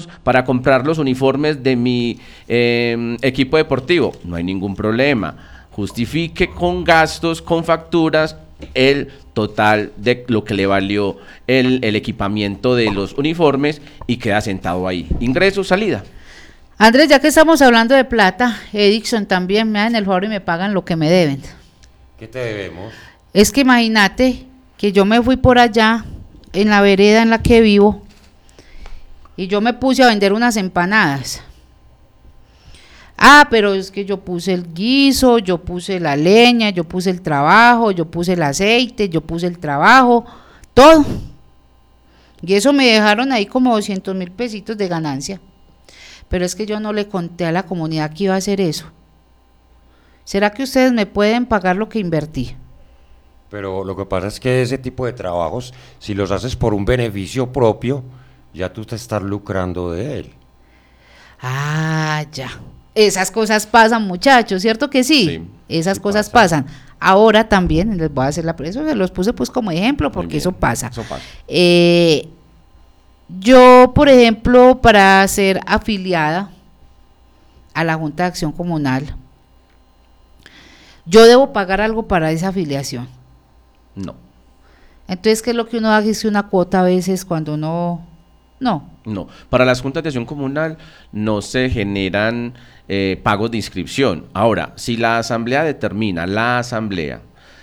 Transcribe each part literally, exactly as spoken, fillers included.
ingresos para comprar los uniformes de mi eh, equipo deportivo. No hay ningún problema. Justifique con gastos, con facturas, el total de lo que le valió el, el equipamiento de los uniformes y queda sentado ahí. Ingreso, salida. Andrés, ya que estamos hablando de plata, Edison, también me dan el favor y me pagan lo que me deben. ¿Qué te debemos? Es que imagínate que yo me fui por allá, en la vereda en la que vivo, y yo me puse a vender unas empanadas. Ah, pero es que yo puse el guiso, yo puse la leña, yo puse el trabajo, yo puse el aceite, yo puse el trabajo, todo. Y eso me dejaron ahí como doscientos mil pesitos de ganancia. Pero es que yo no le conté a la comunidad que iba a hacer eso. ¿Será que ustedes me pueden pagar lo que invertí? Pero lo que pasa es que ese tipo de trabajos, si los haces por un beneficio propio, ya tú te estás lucrando de él. Ah, ya. Esas cosas pasan, muchachos, ¿cierto que sí? Sí, Esas sí cosas pasa. pasan. Ahora también les voy a hacer la eso se los puse pues como ejemplo porque eso pasa. Eso pasa. Eh, yo, por ejemplo, para ser afiliada a la Junta de Acción Comunal, yo debo pagar algo para esa afiliación. No. Entonces, ¿qué es lo que uno hace? Es una cuota a veces cuando uno... No. No, para las juntas de acción comunal no se generan eh, pagos de inscripción. Ahora, si la asamblea determina, la asamblea,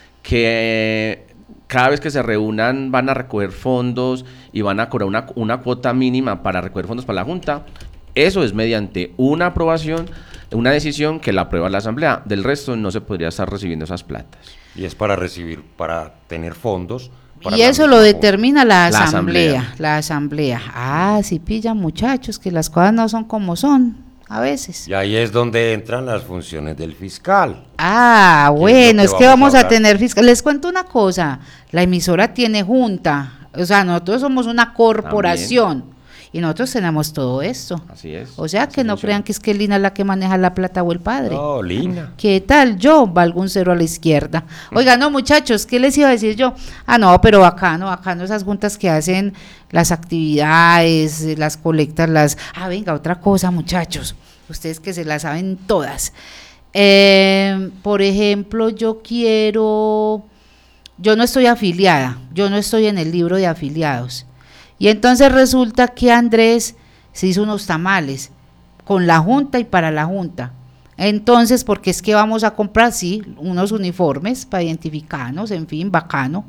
que eh, cada vez que se reúnan van a recoger fondos y van a cobrar una, una cuota mínima para recoger fondos para la junta, eso es mediante una aprobación, una decisión que la aprueba la asamblea. Del resto no se podría estar recibiendo esas platas. Y es para recibir, para tener fondos. Y eso lo determina la asamblea, la asamblea, la asamblea. Ah, sí pillan, muchachos, que las cosas no son como son a veces. Y ahí es donde entran las funciones del fiscal. Ah, bueno, es, es que vamos a, a tener fiscal. Les cuento una cosa, la emisora tiene junta, o sea, nosotros somos una corporación. También. Y nosotros tenemos todo esto. Así es. O sea, que no crean que es que Lina es la que maneja la plata o el padre. No, Lina. ¿Qué tal? Yo valgo un cero a la izquierda. Oiga, no, muchachos, ¿qué les iba a decir yo? Ah, no, pero bacano, bacano esas juntas que hacen las actividades, las colectas, las... Ah, venga, otra cosa, muchachos. Ustedes que se las saben todas. Eh, por ejemplo, yo quiero... Yo no estoy afiliada, yo no estoy en el libro de afiliados. Y entonces resulta que Andrés se hizo unos tamales con la junta y para la junta. Entonces, porque es que vamos a comprar, sí, unos uniformes para identificarnos, en fin, bacano.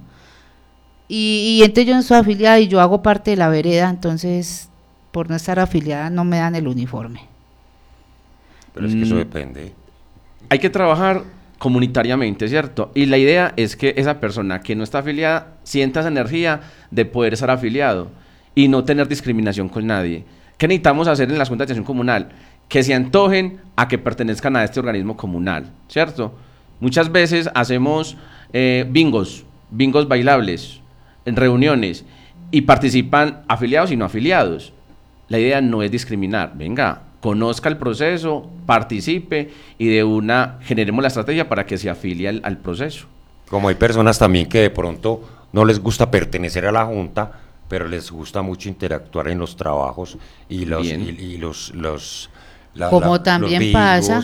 Y, y entonces yo no estoy afiliada y yo hago parte de la vereda, entonces por no estar afiliada no me dan el uniforme. Pero es que eso depende. Hay que trabajar comunitariamente, ¿cierto? Y la idea es que esa persona que no está afiliada sienta esa energía de poder estar afiliado y no tener discriminación con nadie. ¿Qué necesitamos hacer en las juntas de acción comunal? Que se antojen a que pertenezcan a este organismo comunal, ¿cierto? Muchas veces hacemos eh, bingos, bingos bailables, en reuniones, y participan afiliados y no afiliados. La idea no es discriminar, venga, conozca el proceso, participe y de una generemos la estrategia para que se afilie al, al proceso. Como hay personas también que de pronto no les gusta pertenecer a la junta, pero les gusta mucho interactuar en los trabajos y los... Y, y los, los la, Como la, también los pasa,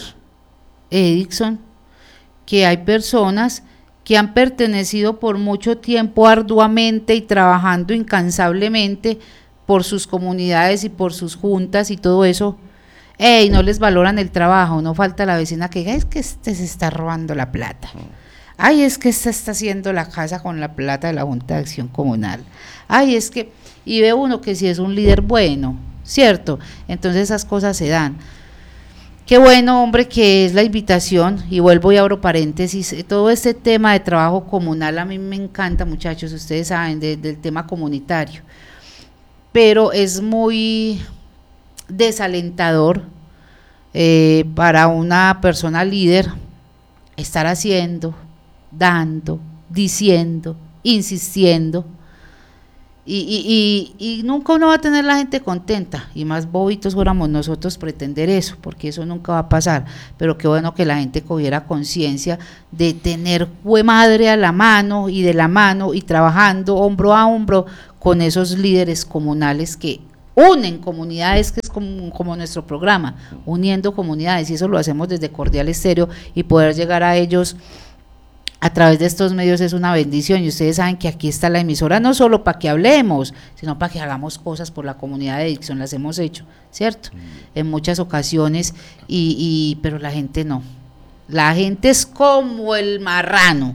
Edison, que hay personas que han pertenecido por mucho tiempo arduamente y trabajando incansablemente por sus comunidades y por sus juntas y todo eso, ey, no les valoran el trabajo, no falta la vecina que diga, es que este se está robando la plata, ay, es que este está haciendo la casa con la plata de la Junta de Acción Comunal, ay, es que, y ve uno que si es un líder bueno, ¿cierto? Entonces esas cosas se dan. Qué bueno, hombre, que es la invitación, y vuelvo y abro paréntesis, todo este tema de trabajo comunal a mí me encanta, muchachos, ustedes saben, de, del tema comunitario, pero es muy desalentador eh, para una persona líder estar haciendo, dando, diciendo, insistiendo, y, y, y, y nunca uno va a tener la gente contenta, y más bobitos fuéramos nosotros pretender eso, porque eso nunca va a pasar, pero qué bueno que la gente cogiera conciencia de tener jue madre a la mano, y de la mano, y trabajando hombro a hombro con esos líderes comunales que unen comunidades, que es como, como nuestro programa, uniendo comunidades, y eso lo hacemos desde Cordial Estéreo, y poder llegar a ellos a través de estos medios es una bendición, y ustedes saben que aquí está la emisora no solo para que hablemos, sino para que hagamos cosas por la comunidad de Dixon, las hemos hecho, ¿cierto? Mm. En muchas ocasiones, y, y pero la gente no, la gente es como el marrano,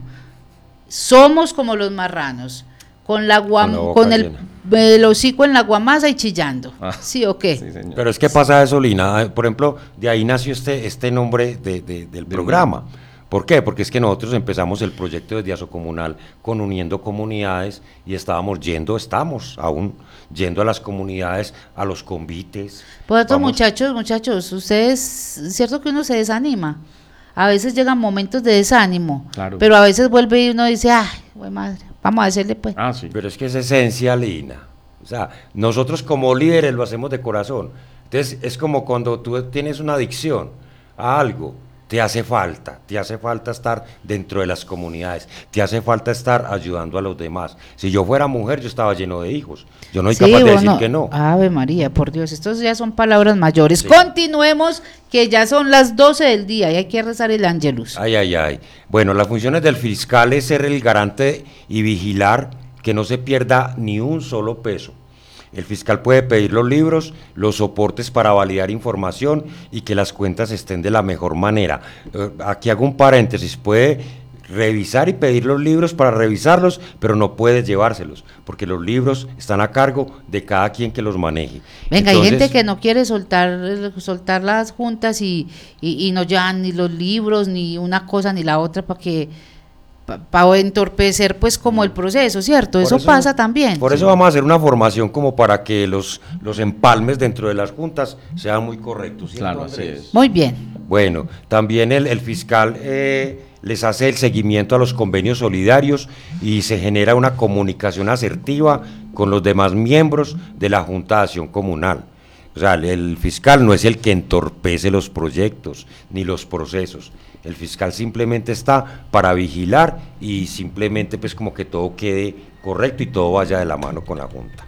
somos como los marranos, con la guam, con, con el, el hocico en la guamasa y chillando, ah, ¿sí o qué? Sí, pero es que pasa eso, Lina, por ejemplo, de ahí nació este, este nombre de, de, del programa. ¿Por qué? Porque es que nosotros empezamos el proyecto de Diaso Comunal con Uniendo Comunidades y estábamos yendo, estamos aún yendo a las comunidades, a los convites. Por otro, muchachos, muchachos, ustedes, es cierto que uno se desanima, a veces llegan momentos de desánimo, claro, pero a veces vuelve y uno dice, ay, güey madre, vamos a hacerle pues. Ah, sí. Pero es que es esencia, Lina, o sea, nosotros como líderes lo hacemos de corazón, entonces es como cuando tú tienes una adicción a algo, te hace falta, te hace falta estar dentro de las comunidades, te hace falta estar ayudando a los demás. Si yo fuera mujer, yo estaba lleno de hijos, yo no soy sí, capaz de decir que no. Ave María, por Dios, estos ya son palabras mayores. Sí. Continuemos, que ya son las doce del día y hay que rezar el Ángelus. Ay, ay, ay. Bueno, las funciones del fiscal es ser el garante y vigilar que no se pierda ni un solo peso. El fiscal puede pedir los libros, los soportes para validar información y que las cuentas estén de la mejor manera. Eh, aquí hago un paréntesis, puede revisar y pedir los libros para revisarlos, pero no puede llevárselos, porque los libros están a cargo de cada quien que los maneje. Venga, entonces, hay gente que no quiere soltar, soltar las juntas y, y, y no llevan ni los libros, ni una cosa ni la otra para que... para pa entorpecer pues como el proceso, ¿cierto? Eso, eso pasa también. Por eso sí. Vamos a hacer una formación como para que los, los empalmes dentro de las juntas sean muy correctos. Claro, así es. Muy bien. Bueno, también el, el fiscal eh, les hace el seguimiento a los convenios solidarios y se genera una comunicación asertiva con los demás miembros de la Junta de Acción Comunal. O sea, el fiscal no es el que entorpece los proyectos ni los procesos. El fiscal simplemente está para vigilar y simplemente pues como que todo quede correcto y todo vaya de la mano con la Junta.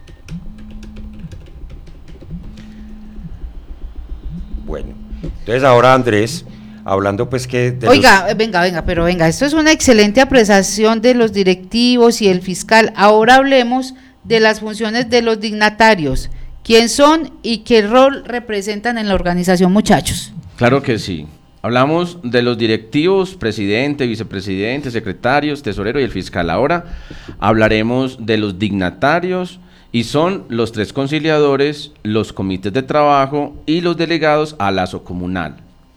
Bueno, entonces ahora Andrés, hablando pues que... De Oiga, los... venga, venga, pero venga, esto es una excelente apreciación de los directivos y el fiscal. Ahora hablemos de las funciones de los dignatarios. ¿Quién son y qué rol representan en la organización, muchachos? Claro que sí. Hablamos de los directivos, presidente, vicepresidente, secretarios, tesorero y el fiscal. Ahora hablaremos de los dignatarios y son los tres conciliadores, los comités de trabajo y los delegados a lazo comunal.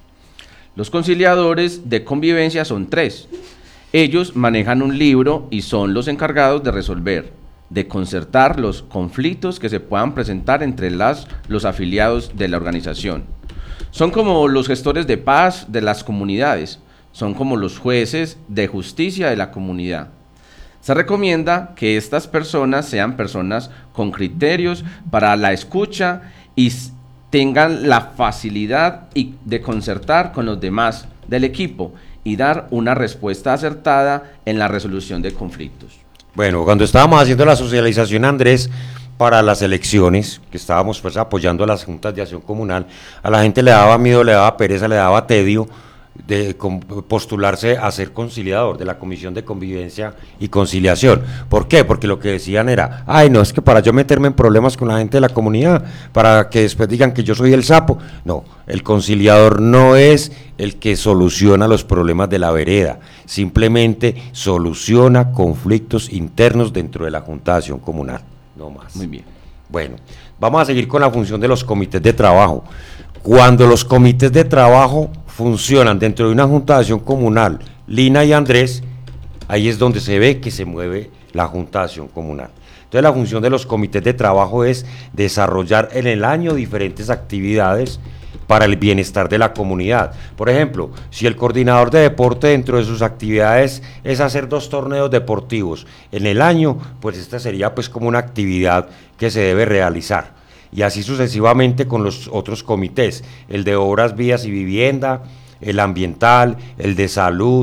Los conciliadores de convivencia son tres. Ellos manejan un libro y son los encargados de resolver, de concertar los conflictos que se puedan presentar entre las, los afiliados de la organización. Son como los gestores de paz de las comunidades, son como los jueces de justicia de la comunidad. Se recomienda que estas personas sean personas con criterios para la escucha y tengan la facilidad y de concertar con los demás del equipo y dar una respuesta acertada en la resolución de conflictos. Bueno, cuando estábamos haciendo la socialización, Andrés, para las elecciones, que estábamos pues apoyando a las juntas de acción comunal, a la gente le daba miedo, le daba pereza, le daba tedio de postularse a ser conciliador de la Comisión de Convivencia y Conciliación. ¿Por qué? Porque lo que decían era, ay no, es que para yo meterme en problemas con la gente de la comunidad, para que después digan que yo soy el sapo. No, el conciliador no es el que soluciona los problemas de la vereda, simplemente soluciona conflictos internos dentro de la Junta de Acción Comunal. No más. Muy bien. Bueno, vamos a seguir con la función de los comités de trabajo. Cuando los comités de trabajo funcionan dentro de una Junta de Acción Comunal, Lina y Andrés, ahí es donde se ve que se mueve la Junta de Acción Comunal. Entonces la función de los comités de trabajo es desarrollar en el año diferentes actividades para el bienestar de la comunidad. Por ejemplo, si el coordinador de deporte dentro de sus actividades es hacer dos torneos deportivos en el año, pues esta sería pues como una actividad que se debe realizar. Y así sucesivamente con los otros comités, el de obras, vías y vivienda, el ambiental, el de salud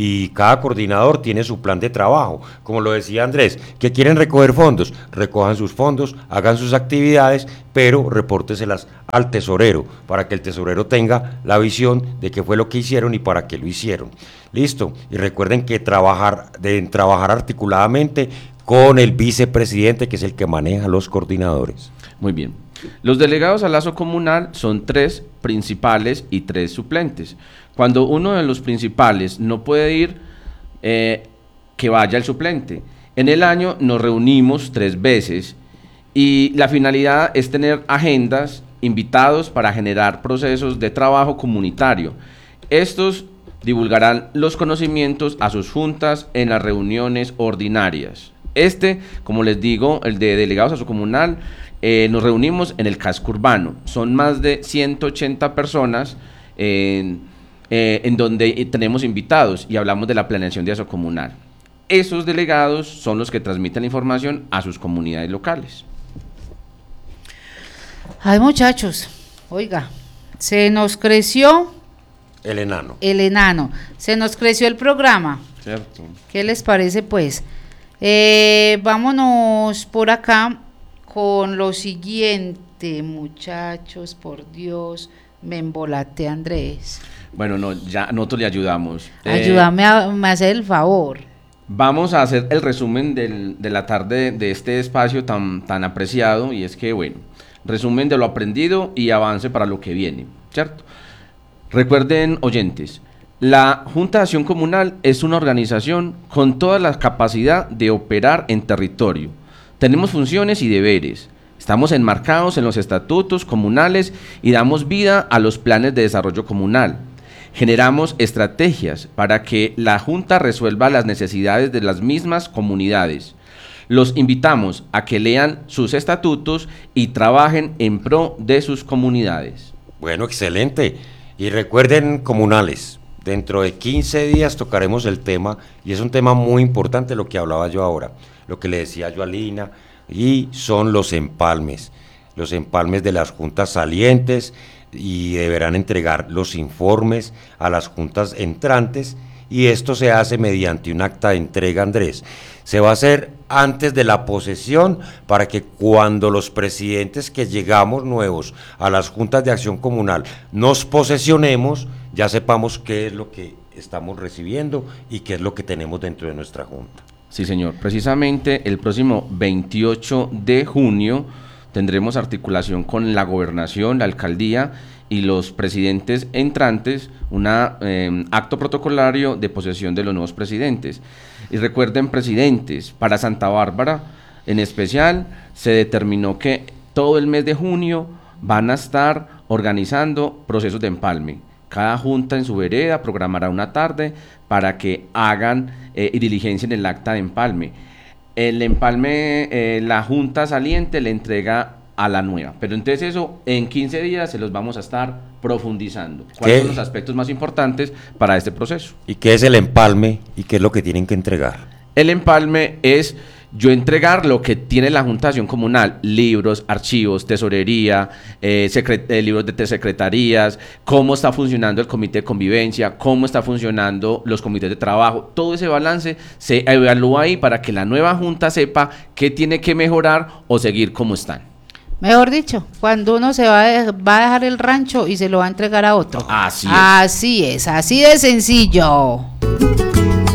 y cada coordinador tiene su plan de trabajo. Como lo decía Andrés, que quieren recoger fondos, recojan sus fondos, hagan sus actividades, pero repórteselas al tesorero, para que el tesorero tenga la visión de qué fue lo que hicieron y para qué lo hicieron. Listo, y recuerden que trabajar, deben trabajar articuladamente con el vicepresidente, que es el que maneja los coordinadores. Muy bien. Los delegados al lazo comunal son tres principales y tres suplentes. Cuando uno de los principales no puede ir, eh, que vaya el suplente. En el año nos reunimos tres veces y la finalidad es tener agendas, invitados para generar procesos de trabajo comunitario. Estos divulgarán los conocimientos a sus juntas en las reuniones ordinarias. Este, como les digo, el de delegados a su comunal, eh, nos reunimos en el casco urbano. Son más de ciento ochenta personas en, eh, en donde tenemos invitados y hablamos de la planeación de aso comunal. Esos delegados son los que transmiten la información a sus comunidades locales. Ay, muchachos, oiga, se nos creció El enano. el enano, se nos creció el programa. Cierto. ¿Qué les parece, pues? Eh, vámonos por acá con lo siguiente, muchachos, por Dios, me embolaté, Andrés. Bueno, no, ya nosotros le ayudamos. Ayúdame a, me hacer el favor. Vamos a hacer el resumen del, de la tarde de este espacio tan, tan apreciado, y es que, bueno, resumen de lo aprendido y avance para lo que viene, ¿cierto? Recuerden, oyentes, la Junta de Acción Comunal es una organización con toda la capacidad de operar en territorio. Tenemos funciones y deberes. Estamos enmarcados en los estatutos comunales y damos vida a los planes de desarrollo comunal. Generamos estrategias para que la Junta resuelva las necesidades de las mismas comunidades. Los invitamos a que lean sus estatutos y trabajen en pro de sus comunidades. Bueno, excelente. Y recuerden, comunales, dentro de quince días tocaremos el tema, y es un tema muy importante lo que hablaba yo ahora, lo que le decía yo a Lina, y son los empalmes, los empalmes de las juntas salientes, y deberán entregar los informes a las juntas entrantes, y esto se hace mediante un acta de entrega, Andrés. Se va a hacer antes de la posesión para que cuando los presidentes que llegamos nuevos a las juntas de acción comunal nos posesionemos, ya sepamos qué es lo que estamos recibiendo y qué es lo que tenemos dentro de nuestra junta. Sí, señor. Precisamente el próximo veintiocho de junio tendremos articulación con la gobernación, la alcaldía y los presidentes entrantes, un eh, acto protocolario de posesión de los nuevos presidentes. Y recuerden, presidentes, para Santa Bárbara en especial, se determinó que todo el mes de junio van a estar organizando procesos de empalme. Cada junta en su vereda programará una tarde para que hagan eh, y diligencien el acta de empalme. El empalme, eh, la junta saliente le entrega a la nueva, pero entonces eso en quince días se los vamos a estar profundizando. ¿Cuáles ¿Qué? son los aspectos más importantes para este proceso? ¿Y qué es el empalme y qué es lo que tienen que entregar? El empalme es yo entregar lo que tiene la Junta de Acción Comunal, libros, archivos, tesorería, eh, secret eh, libros de secretarías, cómo está funcionando el comité de convivencia, cómo está funcionando los comités de trabajo. Todo ese balance se evalúa ahí para que la nueva Junta sepa qué tiene que mejorar o seguir como están. Mejor dicho, cuando uno se va a, de- va a dejar el rancho y se lo va a entregar a otro. Así es. Así es, así de sencillo.